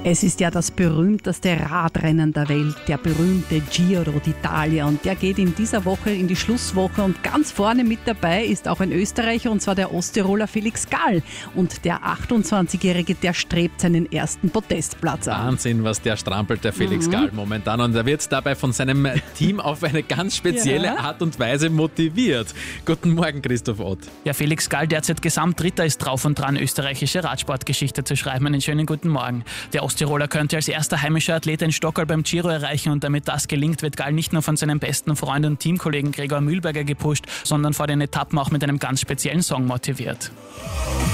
Es ist ja das berühmteste Radrennen der Welt, der berühmte Giro d'Italia. Und der geht in dieser Woche in die Schlusswoche. Und ganz vorne mit dabei ist auch ein Österreicher, und zwar der Osttiroler Felix Gall. Und der 28-Jährige, der strebt seinen ersten Podestplatz an. Wahnsinn, was der strampelt, der Felix Gall momentan. Und er wird dabei von seinem Team auf eine ganz spezielle Art und Weise motiviert. Guten Morgen, Christoph Ott. Ja, Felix Gall, derzeit Gesamtdritter, ist drauf und dran, österreichische Radsportgeschichte zu schreiben. Einen schönen guten Morgen. Der Osttiroler könnte als erster heimischer Athlet in Stockholm beim Giro erreichen, und damit das gelingt, wird Gall nicht nur von seinem besten Freund und Teamkollegen Gregor Mühlberger gepusht, sondern vor den Etappen auch mit einem ganz speziellen Song motiviert.